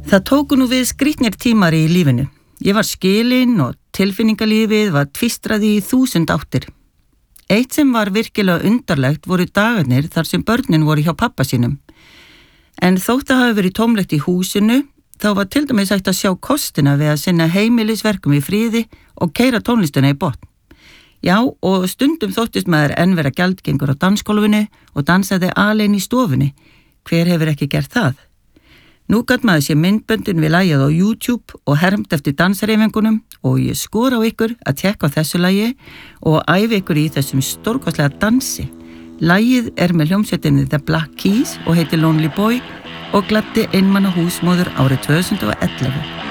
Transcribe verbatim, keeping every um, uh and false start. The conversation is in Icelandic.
Það tóku nú við skrýtnir tímar í lífinu. Ég var skilin og tilfinningalífið var tvístraði í þúsund áttir. Eitt sem var virkilega undarlegt voru dagarnir þar sem börnin voru hjá pappa sínum. En þótt að hafa verið tómlegt í húsinu, þá var til dæmis hægt að sjá kostina við að sinna heimilisverkum í friði og keyra tónlistina í botn. Já, og stundum þóttist maður enn vera gjaldgengur á dansgólfinu og dansaði alein í stofunni. Hver hefur ekki gert það? Nú gat maður sé myndböndin við lagið á YouTube og hermt eftir dansreifingunum og ég skora á ykkur að tekka á þessu lagi og æfi ykkur í þessum stórkostlega dansi. Lagið er með hljómsveitinni The Black Keys og heitir Lonely Boy og gladdi einmanna húsmóður árið tvö þúsund og ellefu.